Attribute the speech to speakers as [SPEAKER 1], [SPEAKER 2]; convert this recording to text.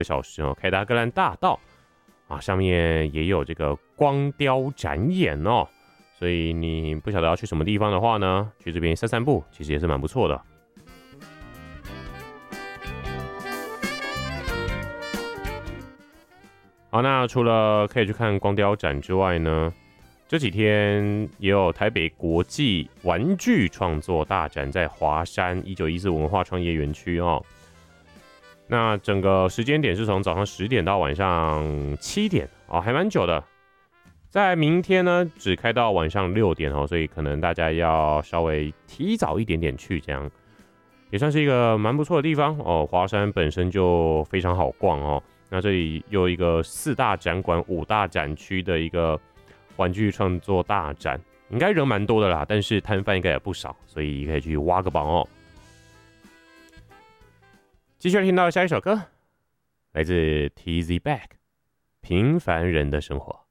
[SPEAKER 1] 个小时哦，凯达格兰大道啊，上面也有这个光雕展演哦。所以你不晓得要去什么地方的话呢，去这边散散步，其实也是蛮不错的。好，那除了可以去看光雕展之外呢，这几天也有台北国际玩具创作大展在华山1914文化创业园区哦。那整个时间点是从早上10点到晚上7点哦，还蛮久的。在明天呢，只开到晚上6点哦，所以可能大家要稍微提早一点点去，这样也算是一个蛮不错的地方哦。华山本身就非常好逛哦，那这里又一个4大展馆、5大展区的一个玩具创作大展，应该人蛮多的啦，但是摊贩应该也不少，所以可以去挖个宝哦。继续听到下一首歌，来自 TZ Back， 平凡人的生活。